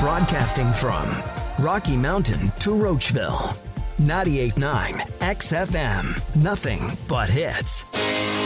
Broadcasting from Rocky Mountain to Roachville. 98.9 XFM. Nothing but hits.